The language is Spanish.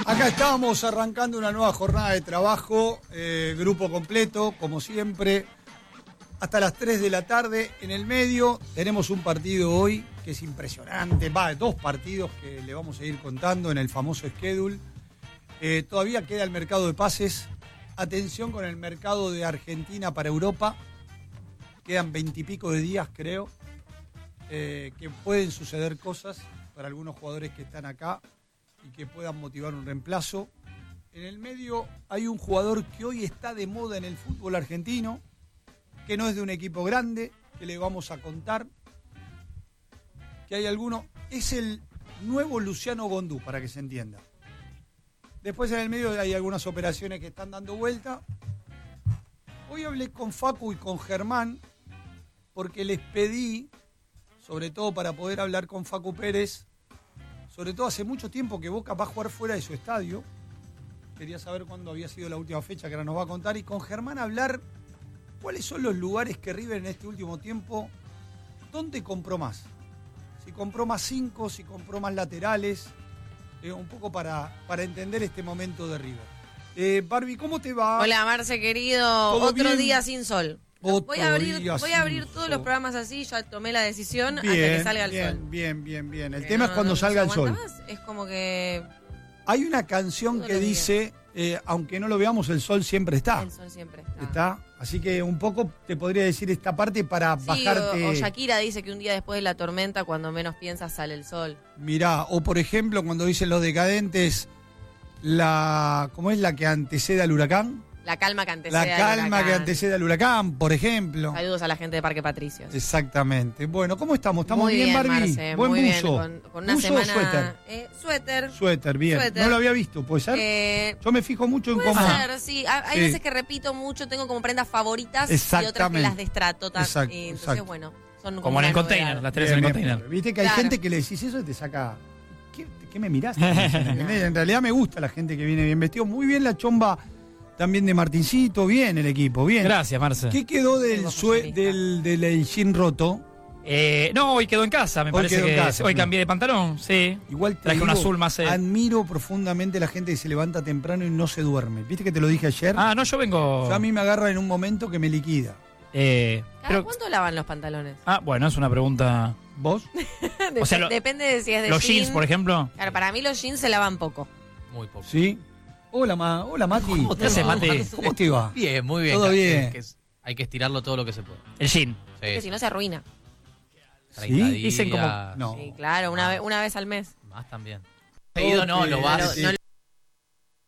Acá estamos arrancando una nueva jornada de trabajo, grupo completo, como siempre, hasta las 3 de la tarde. En el medio tenemos un partido hoy que es impresionante, dos partidos que le vamos a ir contando en el famoso schedule. Todavía queda el mercado de pases. Atención con el mercado de Argentina para Europa. Quedan 20 y pico de días, creo, que pueden suceder cosas para algunos jugadores que están acá y que puedan motivar un reemplazo. En el medio hay un jugador que hoy está de moda en el fútbol argentino, que no es de un equipo grande, que le vamos a contar. Que hay alguno, es el nuevo Luciano Gondú, para que se entienda. Después en el medio hay algunas operaciones que están dando vuelta. Hoy hablé con Facu y con Germán, porque les pedí, sobre todo para poder hablar con Facu Pérez, sobre todo hace mucho tiempo que Boca va a jugar fuera de su estadio. Quería saber cuándo había sido la última fecha, que ahora nos va a contar. Y con Germán hablar cuáles son los lugares que River en este último tiempo, ¿dónde compró más? Si compró más 5, si compró más laterales, un poco para entender este momento de River. Barbie, ¿cómo te va? Hola, Marce, querido. Otro bien? Día sin sol. Voy a abrir todos los programas así, ya tomé la decisión hasta que salga el sol. Bien. El tema es cuando salga el sol. Más. Es como que... Hay una canción que dice, aunque no lo veamos, el sol siempre está. El sol siempre está. Así que un poco te podría decir esta parte para bajarte. O Shakira dice que un día después de la tormenta, cuando menos piensas, sale el sol. Mirá, o por ejemplo, cuando dicen los decadentes, ¿cómo es la que antecede al huracán? La calma que antecede al huracán. La calma que antecede al huracán, por ejemplo. Saludos a la gente de Parque Patricios. Exactamente. Bueno, ¿cómo estamos? ¿Estamos muy bien, Barbie? Marce, Buen muy buzo. Bien, con una ¿Buzo semana... o suéter? Suéter, bien. Suéter. No lo había visto, ¿puede ser? Yo me fijo mucho en cómo... Puede ser, sí. Hay veces que repito mucho, tengo como prendas favoritas y otras que las destrato. Entonces, bueno, son como en el container, las tenés en el container. Viste que hay gente que le decís eso y te saca... ¿Qué me miraste? En realidad me gusta la gente que viene bien vestido. Muy bien la chomba también de Martincito. Bien el equipo, bien. Gracias, Marce. ¿Qué quedó del jean roto? No, hoy quedó en casa, me parece que hoy cambié de pantalón, sí. Igual te traje digo, un azul más. Admiro profundamente la gente que se levanta temprano y no se duerme. ¿Viste que te lo dije ayer? No, yo vengo... A mí me agarra en un momento que me liquida. ¿Cada cuánto lavan los pantalones? Bueno, es una pregunta... ¿Vos? O sea, depende de si es de los jeans, por ejemplo. Claro, para mí los jeans se lavan poco. Muy poco. ¿Sí? Hola, Mati. ¿Cómo te haces, Mati? ¿Cómo te va? Bien, muy bien. Todo bien. Hay que estirarlo todo lo que se puede. El jean. Porque si no se arruina. 30 ¿Sí? días. Dicen como... No. Sí, claro, una vez al mes. Más también. Seguido no, lo vas...